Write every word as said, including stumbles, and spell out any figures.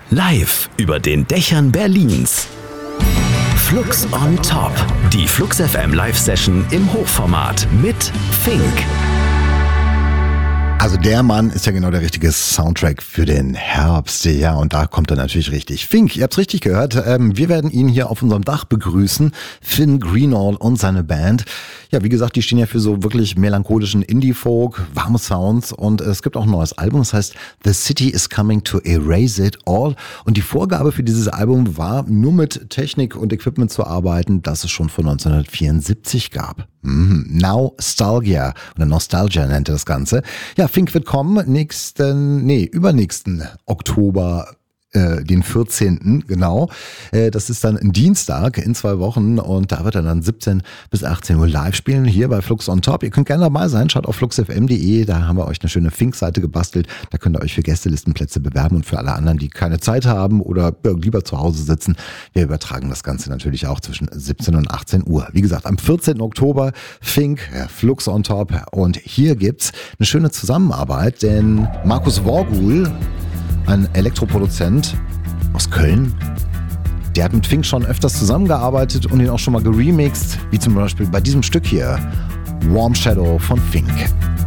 Live über den Dächern Berlins. Flux on Top. Die Flux F M Live-Session im Hochformat mit Fink. Also der Mann ist ja genau der richtige Soundtrack für den Herbst. Ja, und da kommt er natürlich richtig. Fink, ihr habt's richtig gehört. Ähm, wir werden ihn hier auf unserem Dach begrüßen. Finn Greenall und seine Band. Ja, wie gesagt, die stehen ja für so wirklich melancholischen Indie-Folk, warme Sounds. Und es gibt auch ein neues Album, das heißt The City is Coming to Erase It All. Und die Vorgabe für dieses Album war, nur mit Technik und Equipment zu arbeiten, das es schon von neunzehnhundertvierundsiebzig gab. Mhm. Nostalgia oder Nostalgia nennt er das Ganze. Ja, Fink wird kommen nächsten, nee, übernächsten Oktober, äh, den vierzehnten genau. Äh, das ist dann ein Dienstag in zwei Wochen und da wird er dann siebzehn bis achtzehn Uhr live spielen, hier bei Flux on Top. Ihr könnt gerne dabei sein, schaut auf flux f m punkt d e, da haben wir euch eine schöne Fink-Seite gebastelt. Da könnt ihr euch für Gästelistenplätze bewerben und für alle anderen, die keine Zeit haben oder lieber zu Hause sitzen. Wir übertragen das Ganze natürlich auch zwischen siebzehn und achtzehn Uhr. Wie gesagt, am vierzehnten Oktober Fink, Flux on Top, und hier gibt's eine schöne Zusammenarbeit, denn Markus Worgul, ein Elektroproduzent aus Köln, der hat mit Fink schon öfters zusammengearbeitet und ihn auch schon mal geremixed, wie zum Beispiel bei diesem Stück hier, Warm Shadow von Fink.